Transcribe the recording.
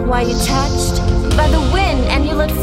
why you touched by the wind and you looked